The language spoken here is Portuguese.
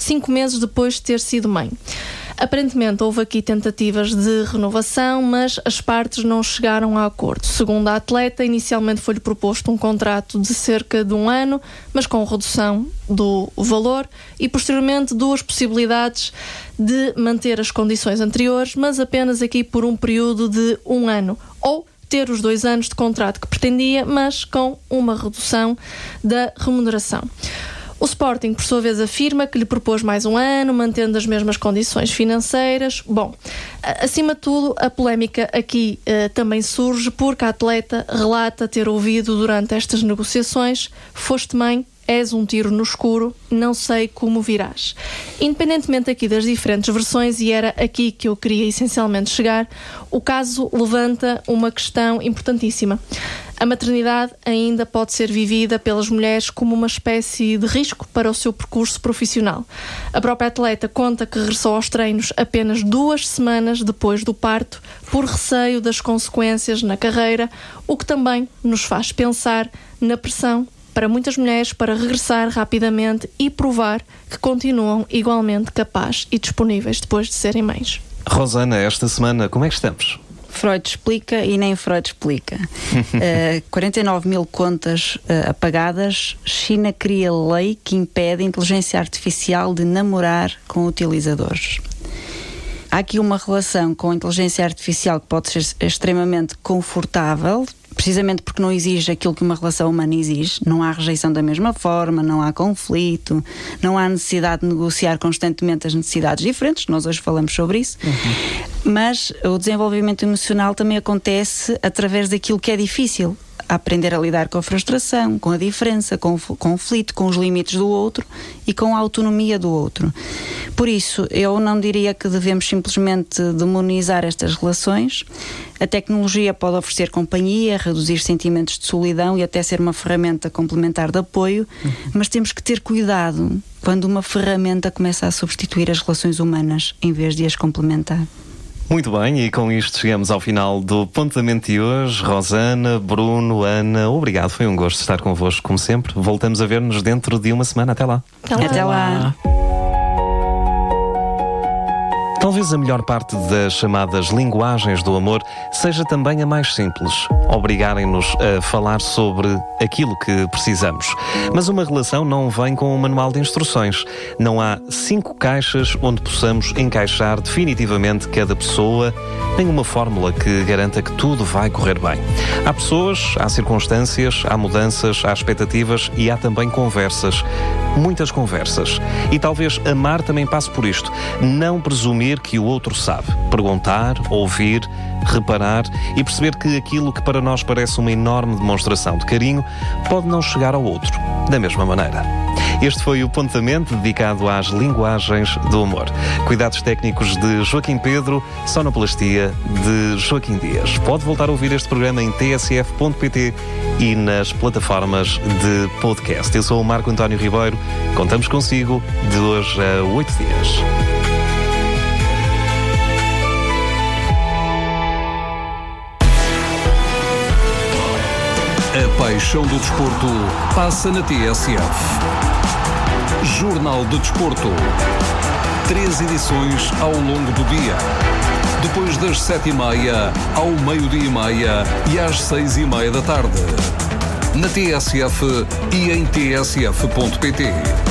5 meses depois de ter sido mãe. Aparentemente houve aqui tentativas de renovação, mas as partes não chegaram a acordo. Segundo a atleta, inicialmente foi-lhe proposto um contrato de cerca de 1 ano, mas com redução do valor, e posteriormente 2 possibilidades de manter as condições anteriores, mas apenas aqui por um período de 1 ano, ou ter os 2 anos de contrato que pretendia, mas com uma redução da remuneração. O Sporting, por sua vez, afirma que lhe propôs mais 1 ano, mantendo as mesmas condições financeiras. Bom, acima de tudo, a polémica aqui também surge porque a atleta relata ter ouvido durante estas negociações: foste mãe, és um tiro no escuro, não sei como virás. Independentemente aqui das diferentes versões, e era aqui que eu queria essencialmente chegar, o caso levanta uma questão importantíssima. A maternidade ainda pode ser vivida pelas mulheres como uma espécie de risco para o seu percurso profissional. A própria atleta conta que regressou aos treinos apenas 2 semanas depois do parto, por receio das consequências na carreira, o que também nos faz pensar na pressão para muitas mulheres para regressar rapidamente e provar que continuam igualmente capazes e disponíveis depois de serem mães. Rosana, esta semana como é que estamos? Freud explica e nem Freud explica. 49 mil contas apagadas. China cria lei que impede a inteligência artificial de namorar com utilizadores. Há aqui uma relação com a inteligência artificial que pode ser extremamente confortável, precisamente porque não exige aquilo que uma relação humana exige. Não há rejeição da mesma forma, não há conflito, não há necessidade de negociar constantemente as necessidades diferentes. Nós hoje falamos sobre isso. Mas o desenvolvimento emocional também acontece através daquilo que é difícil. Aprender a lidar com a frustração, com a diferença, com o conflito, com os limites do outro e com a autonomia do outro. Por isso, eu não diria que devemos simplesmente demonizar estas relações. A tecnologia pode oferecer companhia, reduzir sentimentos de solidão e até ser uma ferramenta complementar de apoio, mas temos que ter cuidado quando uma ferramenta começa a substituir as relações humanas em vez de as complementar. Muito bem, e com isto chegamos ao final do Pontamento de hoje. Rosana, Bruno, Ana, obrigado, foi um gosto estar convosco, como sempre. Voltamos a ver-nos dentro de uma semana. Até lá. Até lá. Talvez a melhor parte das chamadas linguagens do amor seja também a mais simples. Obrigarem-nos a falar sobre aquilo que precisamos. Mas uma relação não vem com um manual de instruções. Não há 5 caixas onde possamos encaixar definitivamente cada pessoa, nem uma fórmula que garanta que tudo vai correr bem. Há pessoas, há circunstâncias, há mudanças, há expectativas e há também conversas. Muitas conversas. E talvez amar também passe por isto. Não presumir que o outro sabe. Perguntar, ouvir, reparar e perceber que aquilo que para nós parece uma enorme demonstração de carinho pode não chegar ao outro da mesma maneira. Este foi o Pontamento dedicado às linguagens do amor. Cuidados técnicos de Joaquim Pedro, sonoplastia de Joaquim Dias. Pode voltar a ouvir este programa em tsf.pt e nas plataformas de podcast. Eu sou o Marco António Ribeiro. Contamos consigo de hoje a 8 dias. A paixão do desporto passa na TSF. Jornal do Desporto. 3 edições ao longo do dia. Depois das 7h30, ao meio-dia-e-meia e às 6h30 da tarde. Na TSF e em tsf.pt.